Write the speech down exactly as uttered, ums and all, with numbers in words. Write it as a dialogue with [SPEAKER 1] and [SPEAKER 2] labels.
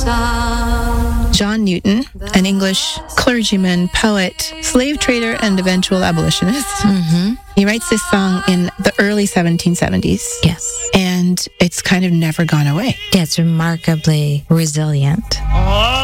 [SPEAKER 1] John Newton, an English clergyman, poet, slave trader, and eventual abolitionist.
[SPEAKER 2] Mm-hmm.
[SPEAKER 1] He writes this song in the early seventeen seventies.
[SPEAKER 2] Yes.
[SPEAKER 1] And it's kind of never gone away.
[SPEAKER 2] Yeah, it's remarkably resilient.